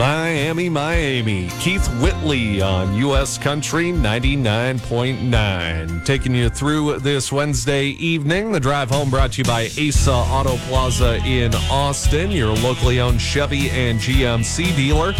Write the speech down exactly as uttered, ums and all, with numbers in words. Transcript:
Miami, Miami. Keith Whitley on U S Country ninety-nine point nine. Taking you through this Wednesday evening. The drive home brought to you by Asa Auto Plaza in Austin, your locally owned Chevy and G M C dealer.